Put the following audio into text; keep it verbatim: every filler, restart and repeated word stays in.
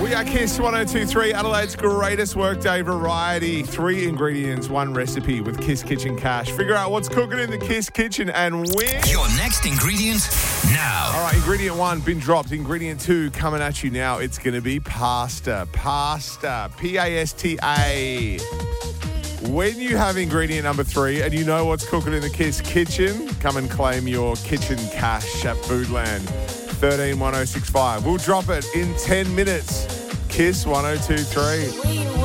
We are Kiss one oh two three, Adelaide's greatest workday variety. Three ingredients, one recipe with Kiss Kitchen Cash. Figure out what's cooking in the Kiss Kitchen and win. Your next ingredient now. All right, ingredient one, been dropped. Ingredient two, coming at you now. It's going to be pasta. Pasta. P A S T A. When you have ingredient number three and you know what's cooking in the Kiss Kitchen, come and claim your kitchen cash at Foodland. thirteen one oh six five. We'll drop it in ten minutes. Kiss one oh two three.